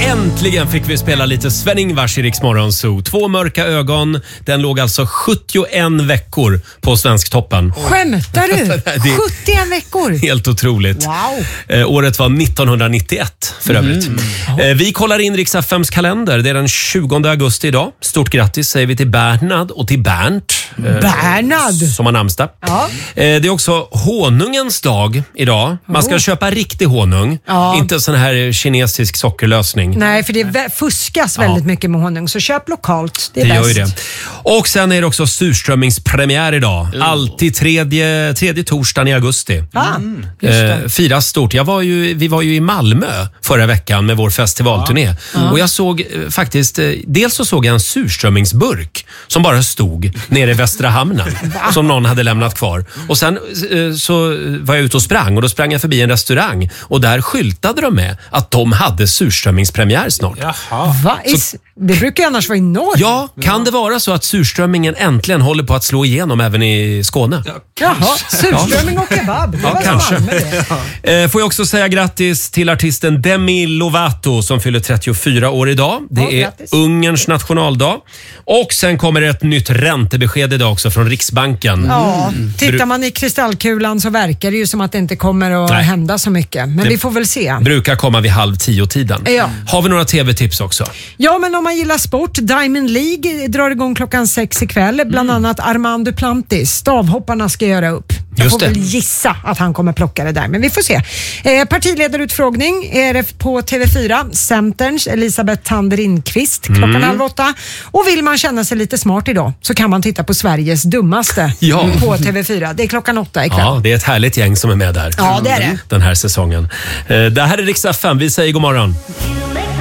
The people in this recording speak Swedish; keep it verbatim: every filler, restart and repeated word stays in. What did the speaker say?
Äntligen fick vi spela lite Sven-Ingvars i Rix Morgon Zoo. Två mörka ögon. Den låg alltså sjuttioen veckor på Svensktoppen. Skämtar du? sjuttioen veckor? Helt otroligt. Wow. Eh, året var nittonhundranittioett för övrigt. Mm. Eh, vi kollar in Rix F M:s kalender. Det är den tjugonde augusti idag. Stort grattis säger vi till Bernhard och till Bernt. Eh, Bernhard? Som har namnsdag. Ja. Eh, det är också honungens dag idag. Man ska Oh. köpa riktig honung. Ja. Inte sån här kinesisk sockerlösning. Nej, för det vä- fuskas väldigt mycket med honung. Så köp lokalt, det är Det bäst. gör ju det. Och sen är det också surströmmingspremiär idag. Alltid tredje, tredje torsdagen i augusti. Ah, just det. Eh, firas stort. Jag var ju, vi var ju i Malmö förra veckan med vår festivalturné. Och jag såg eh, faktiskt, eh, dels så såg jag en surströmmingsburk som bara stod nere i Västra hamnen. Som någon hade lämnat kvar. Och sen eh, så var jag ute och sprang och då sprang jag förbi en restaurang. Och där skyltade de med att de hade surströmmingspremiär snart. Va? Is- det brukar ju annars vara i norr. Ja, kan det vara så att surströmmingen äntligen håller på att slå igenom även i Skåne? Jaha, surströmming och kebab. Det Ja, var kanske. Malmö det. Eh, Får jag också säga grattis till artisten Demi Lovato som fyller trettiofyra år idag. Det Ja, är grattis. Ungerns nationaldag. Och sen kommer det ett nytt räntebesked idag också från Riksbanken. Ja, tittar man i kristallkulan så verkar det ju som att det inte kommer att Nej. hända så mycket. Men Det- vi får väl se. Brukar komma vid halv tio-tiden. Ja. Har vi några tv-tips också? Ja, men om man gillar sport, Diamond League drar igång klockan sex ikväll. Bland annat Armand Duplantis, stavhopparna ska göra upp. Jag Just får det. väl gissa att han kommer plocka det där, men vi får se. Eh, partiledarutfrågning är det på T V fyra. Centerns Elisabeth Tander Lindqvist klockan Mm. halv åtta. Och vill man känna sig lite smart idag så kan man titta på Sveriges dummaste Ja. på T V fyra. Det är klockan åtta ikväll. Ja, det är ett härligt gäng som är med där. Ja, det är det. Den här säsongen. Eh, Det här är Rix F M. Vi säger god morgon.